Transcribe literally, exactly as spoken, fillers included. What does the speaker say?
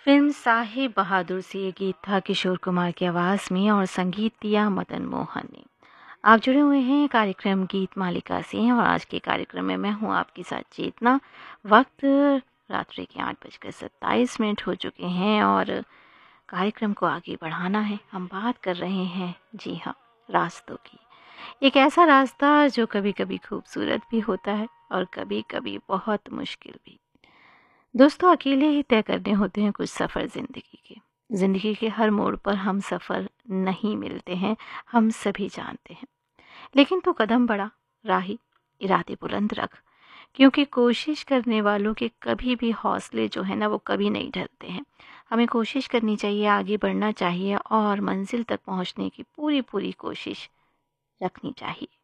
Film Sahib बहादुर से ये गीत था किशोर कुमार की आवाज़ में और संगीत दिया मदन मोहन ने। आप जुड़े हुए हैं कार्यक्रम गीत मालिका से और आज के कार्यक्रम में मैं हूं आपके साथ चेतना। वक्त रात्रि के आठ बजकर सत्ताईस मिनट हो चुके हैं और कार्यक्रम को आगे बढ़ाना है। हम बात कर रहे हैं, जी हाँ, रास्तों की। एक ऐसा रास्ता जो कभी कभी खूबसूरत भी होता है और कभी कभी बहुत मुश्किल भी। दोस्तों, अकेले ही तय करने होते हैं कुछ सफ़र ज़िंदगी के। ज़िंदगी के हर मोड़ पर हम सफ़र नहीं मिलते हैं, हम सभी जानते हैं। लेकिन तू कदम बढ़ा, राही, इरादे बुलंद रख, क्योंकि कोशिश करने वालों के कभी भी हौसले जो है ना वो कभी नहीं ढलते हैं। हमें कोशिश करनी चाहिए, आगे बढ़ना चाहिए और मंजिल तक पहुंचने की पूरी पूरी कोशिश रखनी चाहिए।